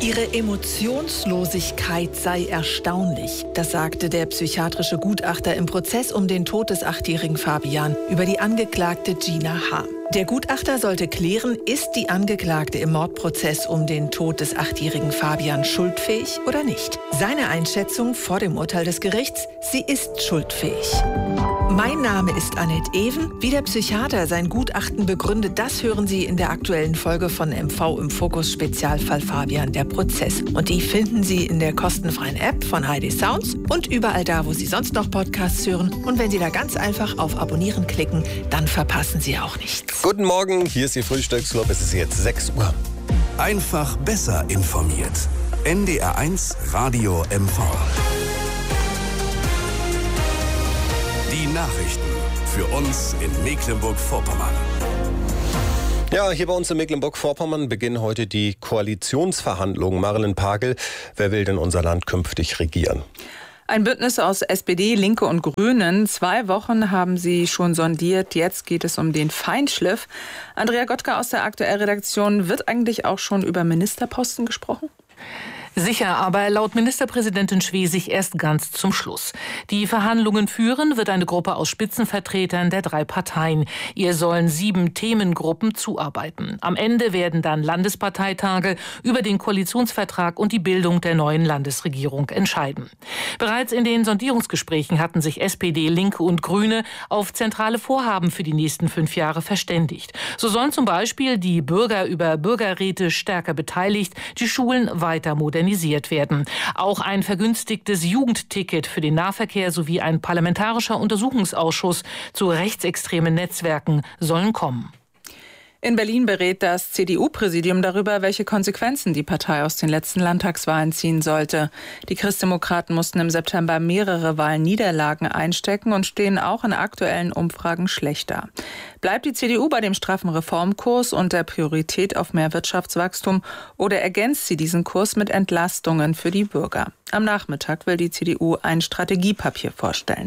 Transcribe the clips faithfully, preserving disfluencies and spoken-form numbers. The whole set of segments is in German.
Ihre Emotionslosigkeit sei erstaunlich. Das sagte der psychiatrische Gutachter im Prozess um den Tod des achtjährigen Fabian über die Angeklagte Gina H. Der Gutachter sollte klären, ist die Angeklagte im Mordprozess um den Tod des achtjährigen Fabian schuldfähig oder nicht. Seine Einschätzung vor dem Urteil des Gerichts: sie ist schuldfähig. Mein Name ist Annette Ewen. Wie der Psychiater sein Gutachten begründet, das hören Sie in der aktuellen Folge von M V im Fokus Spezialfall Fabian, der Prozess. Und die finden Sie in der kostenfreien App von H D Sounds und überall da, wo Sie sonst noch Podcasts hören. Und wenn Sie da ganz einfach auf Abonnieren klicken, dann verpassen Sie auch nichts. Guten Morgen, hier ist Ihr Frühstücksclub. Es ist jetzt sechs Uhr. Einfach besser informiert. N D R eins Radio M V. Die Nachrichten für uns in Mecklenburg-Vorpommern. Ja, hier bei uns in Mecklenburg-Vorpommern beginnen heute die Koalitionsverhandlungen. Marilyn Pagel, wer will denn unser Land künftig regieren? Ein Bündnis aus S P D, Linke und Grünen. Zwei Wochen haben sie schon sondiert. Jetzt geht es um den Feinschliff. Andrea Gottke aus der Aktuell-Redaktion. Wird eigentlich auch schon über Ministerposten gesprochen? Sicher, aber laut Ministerpräsidentin Schwesig erst ganz zum Schluss. Die Verhandlungen führen wird eine Gruppe aus Spitzenvertretern der drei Parteien. Ihr sollen sieben Themengruppen zuarbeiten. Am Ende werden dann Landesparteitage über den Koalitionsvertrag und die Bildung der neuen Landesregierung entscheiden. Bereits in den Sondierungsgesprächen hatten sich S P D, Linke und Grüne auf zentrale Vorhaben für die nächsten fünf Jahre verständigt. So sollen zum Beispiel die Bürger über Bürgerräte stärker beteiligt, die Schulen weiter modernisiert werden. Auch ein vergünstigtes Jugendticket für den Nahverkehr sowie ein parlamentarischer Untersuchungsausschuss zu rechtsextremen Netzwerken sollen kommen. In Berlin berät das C D U-Präsidium darüber, welche Konsequenzen die Partei aus den letzten Landtagswahlen ziehen sollte. Die Christdemokraten mussten im September mehrere Wahlniederlagen einstecken und stehen auch in aktuellen Umfragen schlechter. Bleibt die C D U bei dem straffen Reformkurs und der Priorität auf mehr Wirtschaftswachstum oder ergänzt sie diesen Kurs mit Entlastungen für die Bürger? Am Nachmittag will die C D U ein Strategiepapier vorstellen.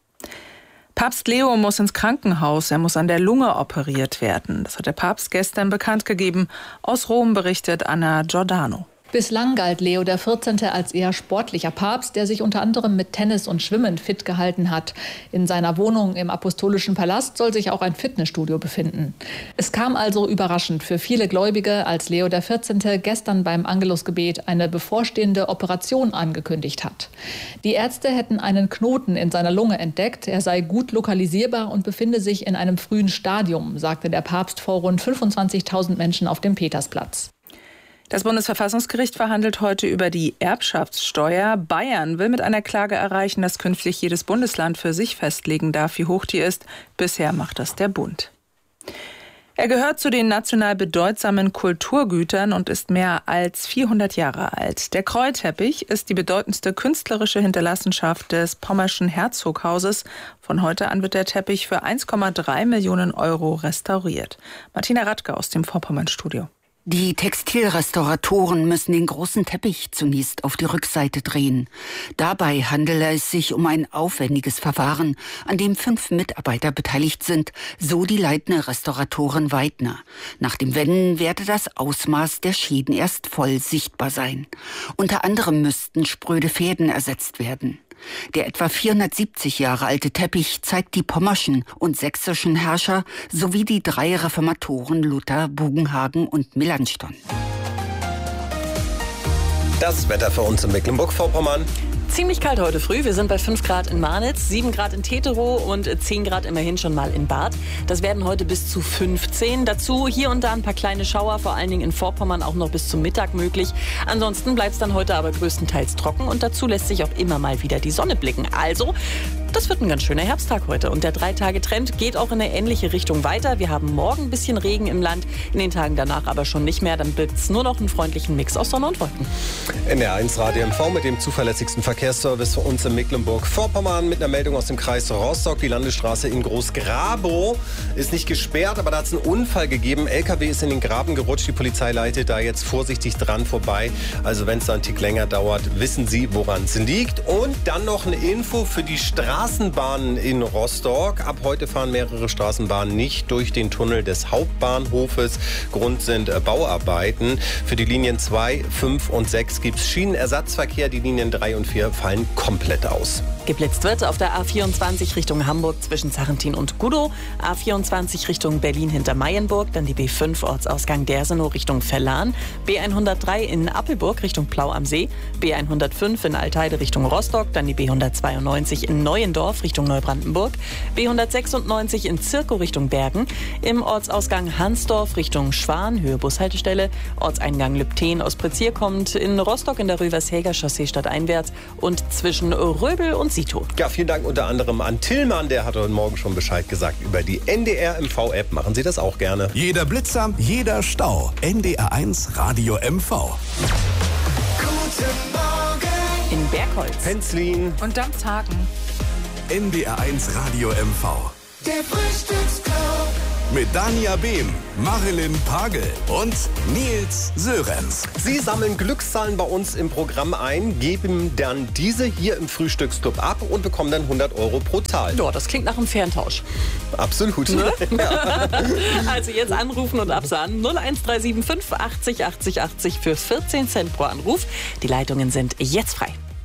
Papst Leo muss ins Krankenhaus, er muss an der Lunge operiert werden. Das hat der Papst gestern bekannt gegeben. Aus Rom berichtet Anna Giordano. Bislang galt Leo der vierzehnte als eher sportlicher Papst, der sich unter anderem mit Tennis und Schwimmen fit gehalten hat. In seiner Wohnung im Apostolischen Palast soll sich auch ein Fitnessstudio befinden. Es kam also überraschend für viele Gläubige, als Leo der vierzehnte gestern beim Angelusgebet eine bevorstehende Operation angekündigt hat. Die Ärzte hätten einen Knoten in seiner Lunge entdeckt. Er sei gut lokalisierbar und befinde sich in einem frühen Stadium, sagte der Papst vor rund fünfundzwanzigtausend Menschen auf dem Petersplatz. Das Bundesverfassungsgericht verhandelt heute über die Erbschaftssteuer. Bayern will mit einer Klage erreichen, dass künftig jedes Bundesland für sich festlegen darf, wie hoch die ist. Bisher macht das der Bund. Er gehört zu den national bedeutsamen Kulturgütern und ist mehr als vierhundert Jahre alt. Der Kreuteppich ist die bedeutendste künstlerische Hinterlassenschaft des Pommerschen Herzoghauses. Von heute an wird der Teppich für eins Komma drei Millionen Euro restauriert. Martina Radke aus dem Vorpommern-Studio. Die Textilrestauratoren müssen den großen Teppich zunächst auf die Rückseite drehen. Dabei handele es sich um ein aufwendiges Verfahren, an dem fünf Mitarbeiter beteiligt sind, so die leitende Restauratorin Weidner. Nach dem Wenden werde das Ausmaß der Schäden erst voll sichtbar sein. Unter anderem müssten spröde Fäden ersetzt werden. Der etwa vierhundertsiebzig Jahre alte Teppich zeigt die pommerschen und sächsischen Herrscher sowie die drei Reformatoren Luther, Bugenhagen und Melanchthon. Das Wetter für uns in Mecklenburg-Vorpommern. Ziemlich kalt heute früh. Wir sind bei fünf Grad in Marnitz, sieben Grad in Teterow und zehn Grad immerhin schon mal in Barth. Das werden heute bis zu fünfzehn. Dazu hier und da ein paar kleine Schauer, vor allen Dingen in Vorpommern auch noch bis zum Mittag möglich. Ansonsten bleibt es dann heute aber größtenteils trocken und dazu lässt sich auch immer mal wieder die Sonne blicken. Also, das wird ein ganz schöner Herbsttag heute. Und der Drei-Tage-Trend geht auch in eine ähnliche Richtung weiter. Wir haben morgen ein bisschen Regen im Land, in den Tagen danach aber schon nicht mehr. Dann gibt es nur noch einen freundlichen Mix aus Sonne und Wolken. N D R eins Radio M V mit dem zuverlässigsten Verkehrsservice für uns in Mecklenburg-Vorpommern mit einer Meldung aus dem Kreis Rostock. Die Landesstraße in Großgrabow ist nicht gesperrt, aber da hat es einen Unfall gegeben. L K W ist in den Graben gerutscht. Die Polizei leitet da jetzt vorsichtig dran vorbei. Also wenn es da einen Tick länger dauert, wissen Sie, woran es liegt. Und dann noch eine Info für die Straße. Straßenbahnen in Rostock. Ab heute fahren mehrere Straßenbahnen nicht durch den Tunnel des Hauptbahnhofes. Grund sind Bauarbeiten. Für die Linien zwei, fünf und sechs gibt es Schienenersatzverkehr. Die Linien drei und vier fallen komplett aus. Geblitzt wird auf der A vierundzwanzig Richtung Hamburg zwischen Sarrentin und Gudow, A vierundzwanzig Richtung Berlin hinter Mayenburg, dann die B fünf Ortsausgang Dersenow Richtung Verlan, B hundertdrei in Appelburg Richtung Plau am See, B hundertfünf in Altheide Richtung Rostock, dann die B hundertzweiundneunzig in Neuendorf Richtung Neubrandenburg, B hundertsechsundneunzig in Zirkow Richtung Bergen, im Ortsausgang Hansdorf Richtung Schwan, Höhe Bushaltestelle, Ortseingang Lübten aus Prezier kommt in Rostock in der Rövershäger Chaussee stadteinwärts und zwischen Röbel und Sito. Ja, vielen Dank unter anderem an Tillmann, der hat heute Morgen schon Bescheid gesagt über die N D R M V-App. Machen Sie das auch gerne. Jeder Blitzer, jeder Stau. N D R eins Radio M V. Guten Morgen. In Bergholz, Penzlin und Damshagen. N D R eins Radio M V. Der Frühstücksclub. Mit Dania Behm, Marilyn Pagel und Nils Sörenz. Sie sammeln Glückszahlen bei uns im Programm ein, geben dann diese hier im Frühstücksclub ab und bekommen dann hundert Euro pro Zahl. Ja, das klingt nach einem Ferntausch. Absolut. Ne? Ja. Also jetzt anrufen und absahen. null eins drei sieben fünf achtzig achtzig achtzig für vierzehn Cent pro Anruf. Die Leitungen sind jetzt frei.